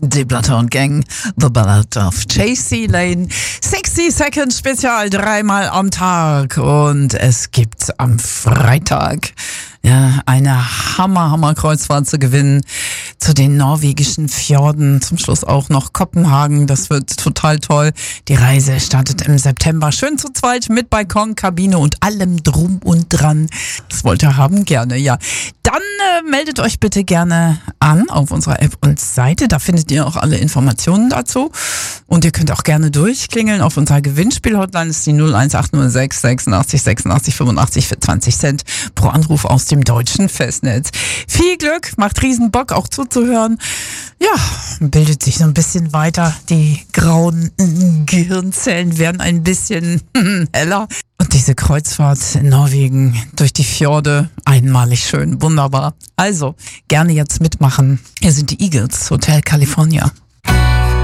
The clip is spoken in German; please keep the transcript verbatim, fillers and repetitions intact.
Die Blatter und Gang, The Ballad of J C Lane, sechzig Seconds Spezial, dreimal am Tag, und es gibt am Freitag ja eine Hammer, Hammer Kreuzfahrt zu gewinnen zu den norwegischen Fjorden, zum Schluss auch noch Kopenhagen, das wird total toll. Die Reise startet im September, schön zu zweit mit Balkon, Kabine und allem drum und dran. Das wollt ihr haben, gerne, ja. Dann äh, meldet euch bitte gerne an auf unserer App und Seite, da findet ihr auch alle Informationen dazu, und ihr könnt auch gerne durchklingeln auf unserer Gewinnspiel-Hotline, ist die null eins acht null sechs sechsundachtzig sechsundachtzig fünfundachtzig für zwanzig Cent pro Anruf aus dem deutschen Festnetz. Viel Glück, macht riesen Bock auch zuzuhören. Ja, bildet sich so ein bisschen weiter, die grauen Gehirnzellen werden ein bisschen heller. Und diese Kreuzfahrt in Norwegen durch die Fjorde, einmalig schön, wunderbar. Also, gerne jetzt mitmachen. Hier sind die Eagles, Hotel California.